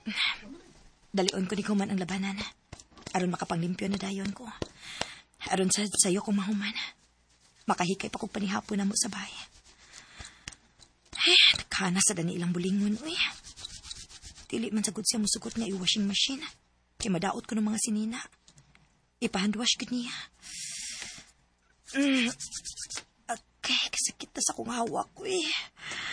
Dalion ko ni kuman ang labanan. Aron makapanglimpyo na dayon ko. Aron sayo kong mahuman. Makahikay pa kong panihapon na mo sa bahay. Nakana sa dani ilang bulingon, uy. Dili man sagod siya musukot nga i-washing machine. Kaya madaot ko ng mga sinina. Ipahandwash ko niya. Okay, kasakit na sa kong hawak, uy.